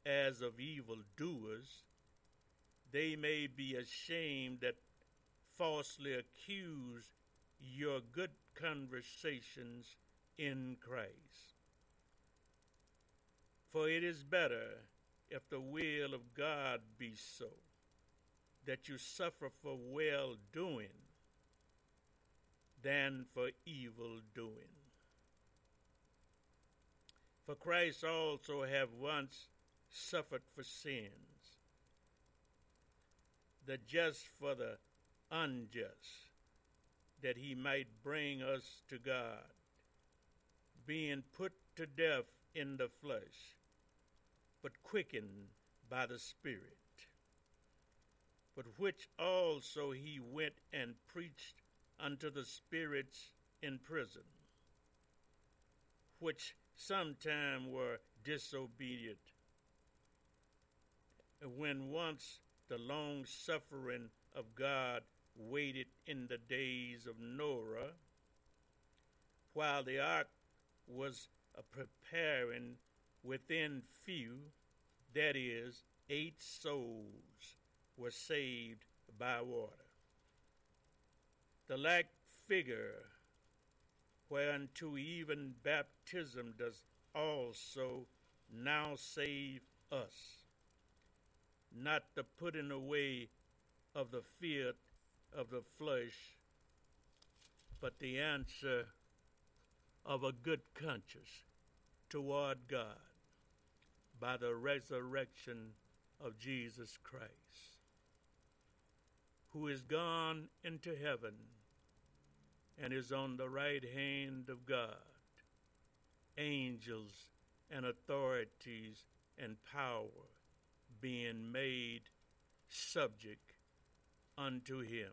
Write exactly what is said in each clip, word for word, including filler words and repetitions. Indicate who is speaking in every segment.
Speaker 1: as of evildoers, they may be ashamed that falsely accuse your good conversations in Christ. For it is better, if the will of God be so, that you suffer for well-doing than for evil-doing. For Christ also have once suffered for sins, the just for the unjust, that he might bring us to God, being put to death in the flesh, but quickened by the Spirit. But which also he went and preached unto the spirits in prison, which sometime were disobedient, when once the long suffering of God waited in the days of Noah, while the ark was a preparing within few, that is, eight souls were saved by water. The like figure whereunto even baptism does also now save us, not the putting away of the fear of the flesh, but the answer of a good conscience toward God by the resurrection of Jesus Christ, who is gone into heaven and is on the right hand of God, angels and authorities and power being made subject unto him.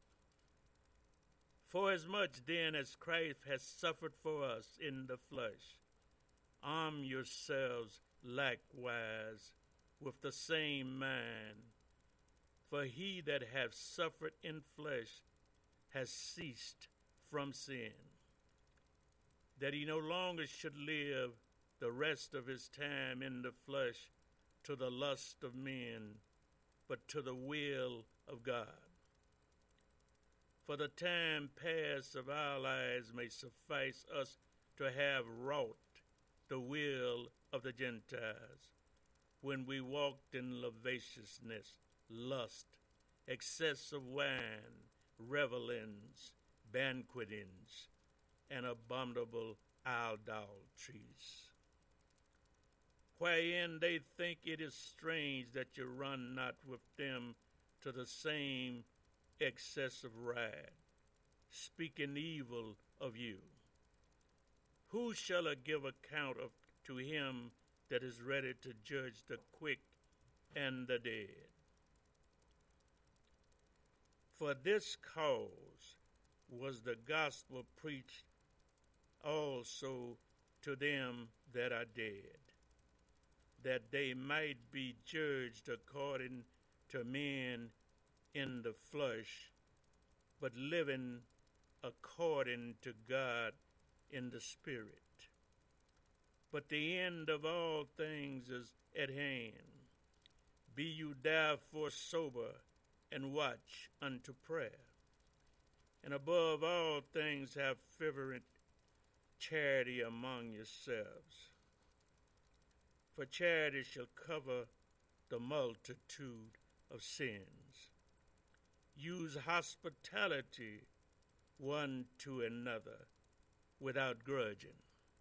Speaker 1: Forasmuch then as Christ has suffered for us in the flesh, arm yourselves likewise with the same mind. For he that hath suffered in flesh has ceased from sin, that he no longer should live the rest of his time in the flesh to the lust of men, but to the will of God. For the time past of our lives may suffice us to have wrought the will of the Gentiles, when we walked in lasciviousness, lust, excess of wine, revellings, banquetings, and abominable idolatries, wherein they think it is strange that you run not with them to the same excess of wrath, speaking evil of you. Who shall give account of to him that is ready to judge the quick and the dead? For this cause was the gospel preached also to them that are dead, that they might be judged according to men in the flesh, but living according to God in the Spirit. But the end of all things is at hand. Be you therefore sober, and watch unto prayer. And above all things have fervent charity among yourselves. For charity shall cover the multitude of sins. Use hospitality one to another without grudging.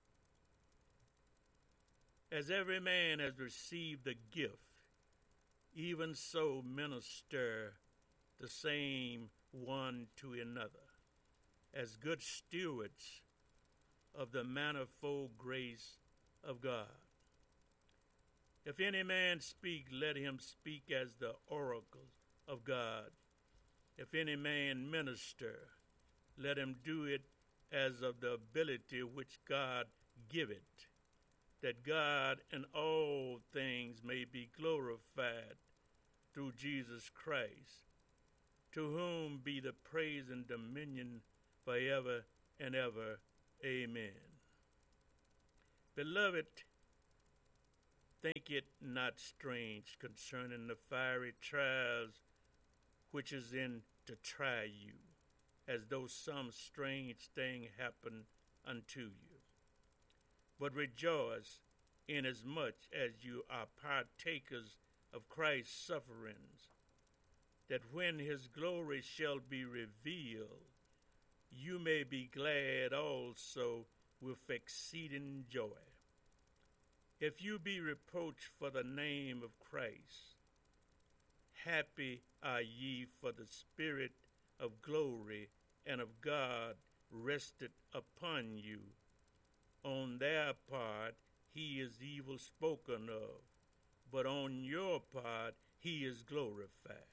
Speaker 1: As every man has received a gift, even so minister the same one to another, as good stewards of the manifold grace of God. If any man speak, let him speak as the oracles of God. If any man minister, let him do it as of the ability which God giveth, that God in all things may be glorified through Jesus Christ, to whom be the praise and dominion forever and ever. Amen. Beloved, Think it not strange concerning the fiery trials which is in to try you, as though some strange thing happened unto you. But rejoice inasmuch as you are partakers of Christ's sufferings, that when his glory shall be revealed, you may be glad also with exceeding joy. If you be reproached for the name of Christ, happy are ye, for the Spirit of glory and of God rested upon you. On their part he is evil spoken of, but on your part he is glorified.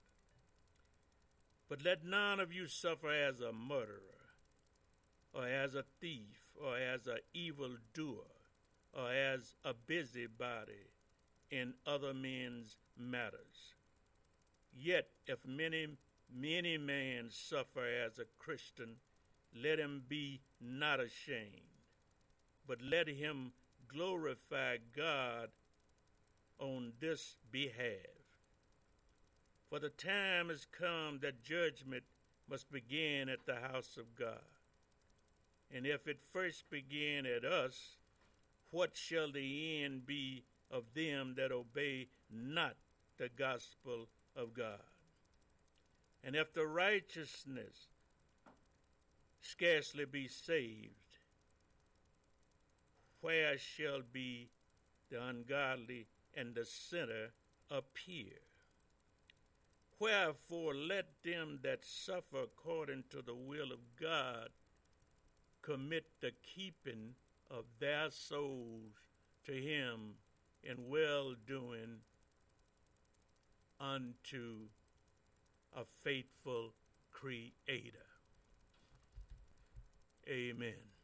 Speaker 1: But let none of you suffer as a murderer, or as a thief, or as an evildoer, or as a busybody in other men's matters. Yet if many, many men suffer as a Christian, let him be not ashamed, but let him glorify God on this behalf. For the time is come that judgment must begin at the house of God. And if it first begin at us, what shall the end be of them that obey not the gospel of God? And if the righteousness scarcely be saved, where shall be the ungodly and the sinner appear? Wherefore let them that suffer according to the will of God commit the keeping of their souls to him in well-doing unto a faithful Creator. Amen.